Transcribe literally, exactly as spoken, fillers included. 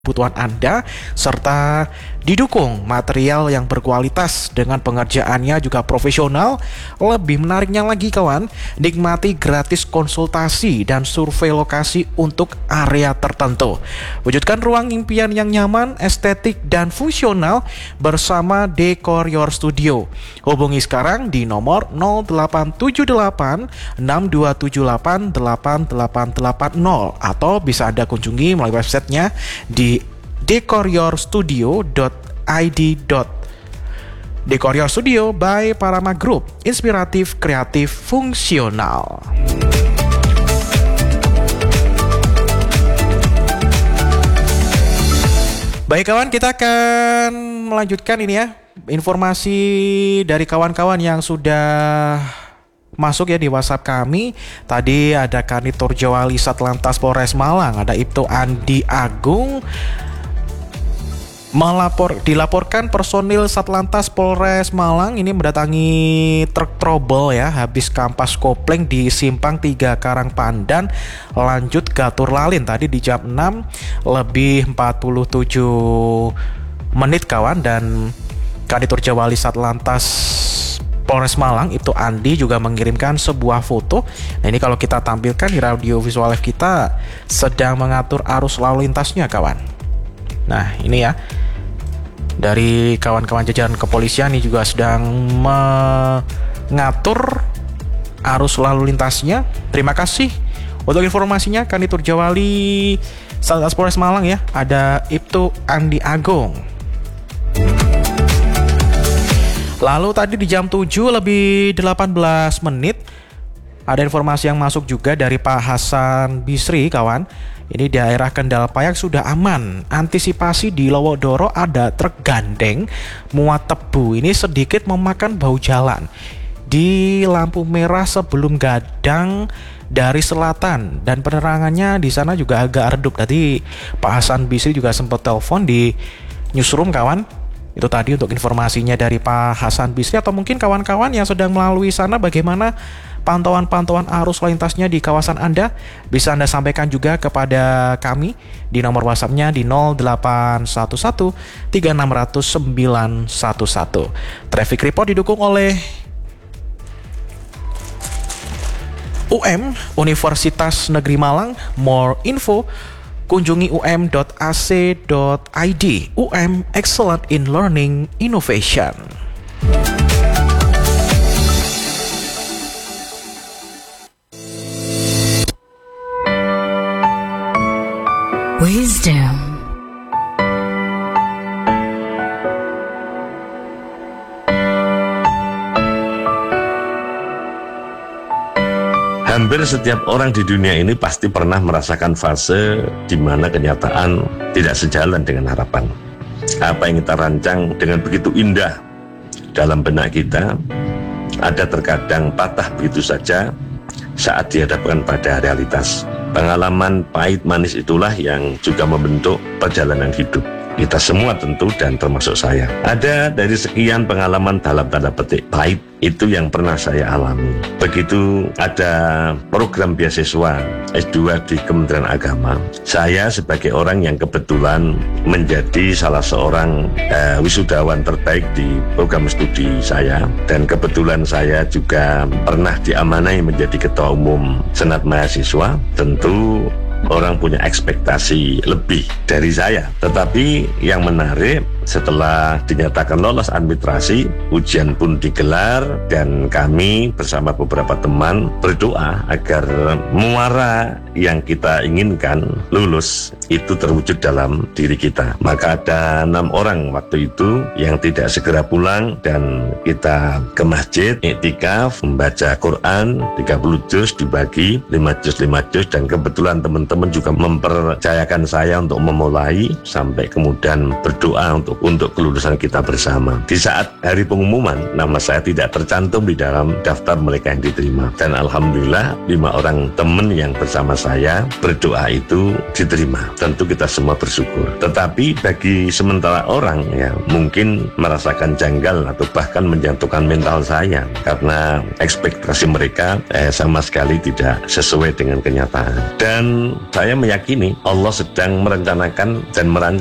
kebutuhan Anda, serta didukung material yang berkualitas dengan pengerjaannya juga profesional. Lebih menariknya lagi kawan, nikmati gratis konsultasi dan survei lokasi untuk area tertentu. Wujudkan ruang impian yang nyaman, estetik, dan fungsional bersama Decor Your Studio. Hubungi sekarang di nomor nol delapan tujuh delapan enam dua tujuh delapan delapan delapan delapan nol atau bisa Anda kunjungi melalui websitenya di decor your studio dot i d. Decor Your Studio by Parama Group, inspiratif, kreatif, fungsional. Baik kawan, kita akan melanjutkan ini ya, informasi dari kawan-kawan yang sudah masuk ya di WhatsApp kami. Tadi ada Kanitor Jawali Satlantas Polres Malang, ada Ibtu Andi Agung. Melapor, dilaporkan personil Satlantas Polres Malang ini mendatangi truk trouble ya, habis kampas kopling di Simpang tiga Karangpandan, lanjut Gatur Lalin tadi di jam enam lebih empat puluh tujuh menit kawan. Dan Kanitor Jawali Satlantas Polres Malang itu Andi juga mengirimkan sebuah foto. Nah ini kalau kita tampilkan di radio visual live kita sedang mengatur arus lalu lintasnya kawan. Nah ini ya, dari kawan-kawan jajaran kepolisian ini juga sedang mengatur arus lalu lintasnya. Terima kasih untuk informasinya Kanitor Jawali Satlantas Polres Malang ya. Ada Ibtu Andi Agung. Lalu tadi di jam tujuh lebih delapan belas menit ada informasi yang masuk juga dari Pak Hasan Bisri kawan. Ini daerah Kendal Payak sudah aman. Antisipasi di Lowodoro ada truk gandeng muat tebu. Ini sedikit memakan bahu jalan. Di lampu merah sebelum Gadang dari selatan, dan penerangannya di sana juga agak redup. Tadi Pak Hasan Bisri juga sempat telepon di newsroom kawan. Itu tadi untuk informasinya dari Pak Hasan Bisri. Atau mungkin kawan-kawan yang sedang melalui sana, bagaimana pantauan-pantauan arus lalu lintasnya di kawasan Anda, bisa Anda sampaikan juga kepada kami di nomor WhatsApp-nya di nol delapan satu satu tiga enam nol nol sembilan satu satu. Traffic report didukung oleh U M Universitas Negeri Malang. More info kunjungi u m dot a c dot i d. U M, excellent in learning innovation. Wisdom. Hampir setiap orang di dunia ini pasti pernah merasakan fase di mana kenyataan tidak sejalan dengan harapan. Apa yang kita rancang dengan begitu indah dalam benak kita, ada terkadang patah begitu saja saat dihadapkan pada realitas. Pengalaman pahit manis itulah yang juga membentuk perjalanan hidup kita semua tentu, dan termasuk saya. Ada dari sekian pengalaman dalam tanda petik pahit itu yang pernah saya alami. Begitu ada program beasiswa S dua di Kementerian Agama, saya sebagai orang yang kebetulan menjadi salah seorang eh, wisudawan terbaik di program studi saya, dan kebetulan saya juga pernah diamanai menjadi ketua umum Senat Mahasiswa. Tentu orang punya ekspektasi lebih dari saya. Tetapi yang menarik, setelah dinyatakan lolos administrasi, ujian pun digelar, dan kami bersama beberapa teman berdoa agar muara yang kita inginkan lulus itu terwujud dalam diri kita. Maka ada enam orang waktu itu yang tidak segera pulang, dan kita ke masjid, iktikaf, membaca Quran tiga puluh juz dibagi lima juz lima juz, dan kebetulan teman-teman juga mempercayakan saya untuk memulai sampai kemudian berdoa untuk untuk kelulusan kita bersama. Di saat hari pengumuman, nama saya tidak tercantum di dalam daftar mereka yang diterima, dan alhamdulillah lima orang teman yang bersama saya berdoa itu diterima. tentu kita semua bersyukur. Tetapi bagi sementara orang ya mungkin merasakan janggal atau bahkan menjatuhkan mental saya karena ekspektasi mereka eh, sama sekali tidak sesuai dengan kenyataan. Dan saya meyakini Allah sedang merencanakan dan merancang